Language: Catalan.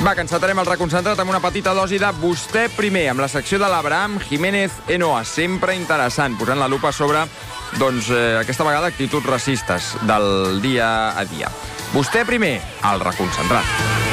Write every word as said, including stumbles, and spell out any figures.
Va, que encetarem el reconcentrat amb una petita dosi de Vostè primer, amb la secció de l'Abraham Jiménez Enoa. Sempre interessant, posant la lupa sobre, doncs, eh, aquesta vegada, actituds racistes del dia a dia. Vostè primer, al reconcentrat.